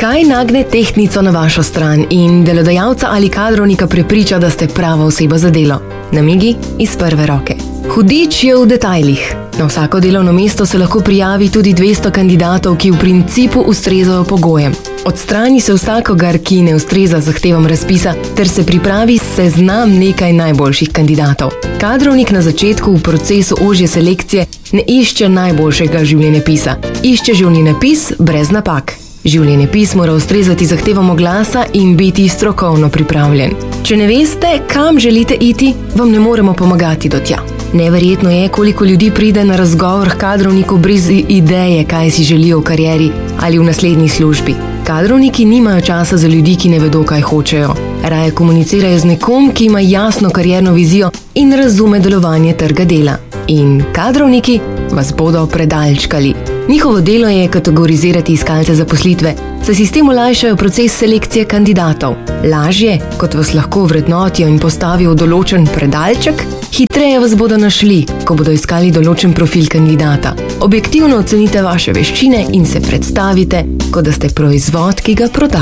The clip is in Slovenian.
Kaj nagne tehtnico na vašo stran in delodajalca ali kadrovnika prepriča, da ste prava oseba za delo? Namigi iz prve roke. Hudič je v detajlih. Na vsako delovno mesto se lahko prijavi tudi 200 kandidatov, ki v principu ustrezajo pogojem. Odstrani se vsakogar, ki ne ustreza zahtevam razpisa, ter se pripravi seznam nekaj najboljših kandidatov. Kadrovnik na začetku v procesu ožje selekcije ne išče najboljšega življenjepisa. Išče življenjepis brez napak. Življenjepis mora ustrezati zahtevam oglasa in biti strokovno pripravljen. Če ne veste, kam želite iti, vam ne moremo pomagati do tja. Neverjetno je, koliko ljudi pride na razgovor k kadrovniku brez ideje, kaj si želijo v karieri ali v naslednji službi. Kadrovniki nimajo časa za ljudi, ki ne vedo, kaj hočejo. Raje komunicirajo z nekom, ki ima jasno karierno vizijo in razume delovanje trga dela. In kadrovniki vas bodo predalčkali. Njihovo delo je kategorizirati iskalce zaposlitve, saj si s tem olajšajo proces selekcije kandidatov. Lažje, kot vas lahko vrednotijo in postavijo v določen predalček, hitreje vas bodo našli, ko bodo iskali določen profil kandidata. Objektivno ocenite vaše veščine in se predstavite, kot da ste proizvod, ki ga prodajate.